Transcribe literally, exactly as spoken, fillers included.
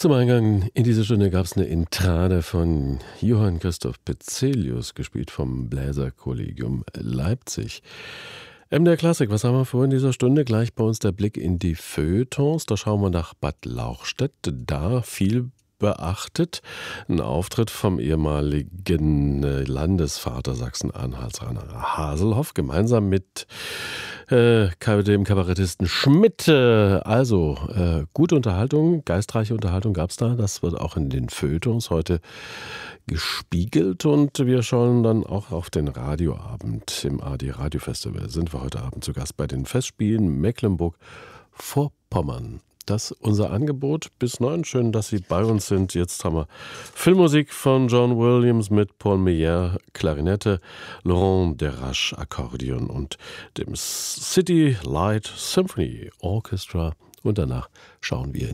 Zum Eingang in diese Stunde gab es eine Entrade von Johann Christoph Petzelius, gespielt vom Bläserkollegium Leipzig. M D R Klassik, was haben wir vor in dieser Stunde? Gleich bei uns der Blick in die Feuilletons. Da schauen wir nach Bad Lauchstädt. Da viel beachtet. Ein Auftritt vom ehemaligen äh, Landesvater Sachsen-Anhalts, Rainer Haselhoff, gemeinsam mit äh, dem Kabarettisten Schmidt. Äh, also, äh, gute Unterhaltung, geistreiche Unterhaltung gab es da. Das wird auch in den Feuilletons heute gespiegelt. Und wir schauen dann auch auf den Radioabend im A D Radio Festival. Sind wir heute Abend zu Gast bei den Festspielen Mecklenburg-Vorpommern. Das ist unser Angebot bis neun. Schön, dass Sie bei uns sind. Jetzt haben wir Filmmusik von John Williams mit Paul Meyer Klarinette, Laurent Derache Akkordeon und dem City Light Symphony Orchestra. Und danach schauen wir